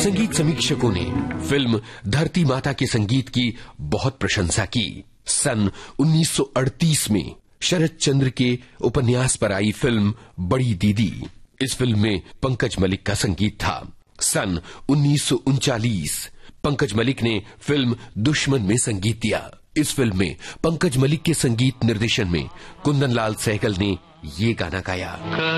संगीत समीक्षकों ने फिल्म धरती माता के संगीत की बहुत प्रशंसा की। सन 1938 में शरद चंद्र के उपन्यास पर आई फिल्म बड़ी दीदी। इस फिल्म में पंकज मलिक का संगीत था। सन 1939 पंकज मलिक ने फिल्म दुश्मन में संगीत दिया। इस फिल्म में पंकज मलिक के संगीत निर्देशन में कुंदन लाल सहगल ने ये गाना गाया।